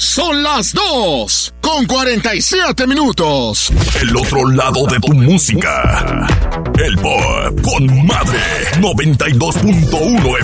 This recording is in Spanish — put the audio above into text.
Son las 2:47 minutos. El otro lado de tu música. El Pop con Madre 92.1